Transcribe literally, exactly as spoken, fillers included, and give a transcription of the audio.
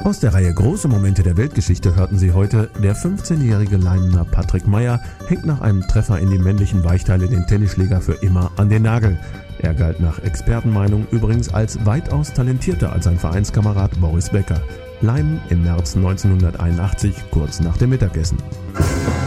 Aus der Reihe Große Momente der Weltgeschichte hörten Sie heute, der fünfzehnjährige Leimener Patrick Meyer hängt nach einem Treffer in die männlichen Weichteile den Tennisschläger für immer an den Nagel. Er galt nach Expertenmeinung übrigens als weitaus talentierter als sein Vereinskamerad Boris Becker. Leimen im März neunzehnhunderteinundachtzig, kurz nach dem Mittagessen.